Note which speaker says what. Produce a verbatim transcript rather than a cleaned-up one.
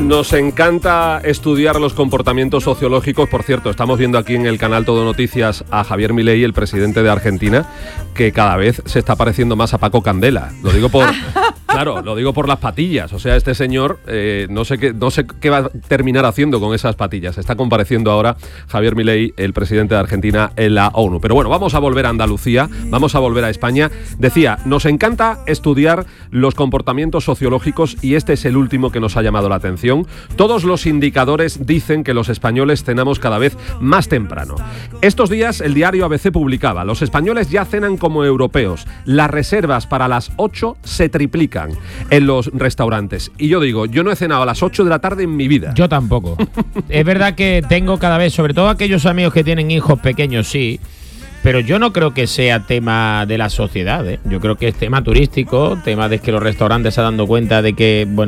Speaker 1: Nos encanta estudiar los comportamientos sociológicos. Por cierto, estamos viendo aquí en el canal Todo Noticias a Javier Milei, el presidente de Argentina, que cada vez se está pareciendo más a Paco Candela. Lo digo por... Claro, lo digo por las patillas. O sea, este señor eh, no sé qué, no sé qué va a terminar haciendo con esas patillas. Está compareciendo ahora Javier Milei, el presidente de Argentina, en la ONU. Pero bueno, vamos a volver a Andalucía, vamos a volver a España. Decía, nos encanta estudiar los comportamientos sociológicos y este es el último que nos ha llamado la atención. Todos los indicadores dicen que los españoles cenamos cada vez más temprano. Estos días el diario A B C publicaba, los españoles ya cenan como europeos. Las reservas para las ocho se triplican en los restaurantes. Y yo digo, yo no he cenado a las ocho de la tarde en mi vida.
Speaker 2: Yo tampoco. Es verdad que tengo cada vez, sobre todo aquellos amigos que tienen hijos pequeños, sí, pero yo no creo que sea tema de la sociedad, ¿eh? Yo creo que es tema turístico, tema de que los restaurantes se han dado cuenta de que, bueno,